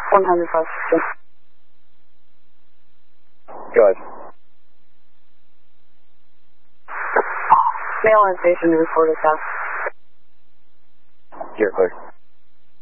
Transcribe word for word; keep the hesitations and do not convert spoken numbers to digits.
one hundred five sixty. Go ahead. Male on station to report attack. You're clear.